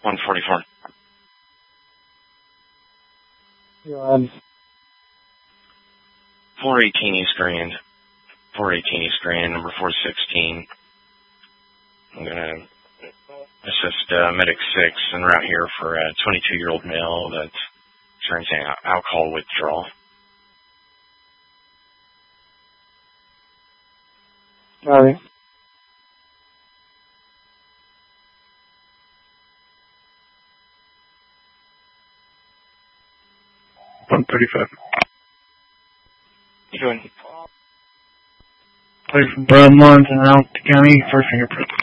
144. Go ahead. 418 East Grand. 418 East Grand, number 416. I'm going to assist Medic 6 en route here for a 22-year-old male that's experiencing alcohol withdrawal. Sorry. $135. You doing? Play from Brown Lawrence in Alta County, first fingerprint.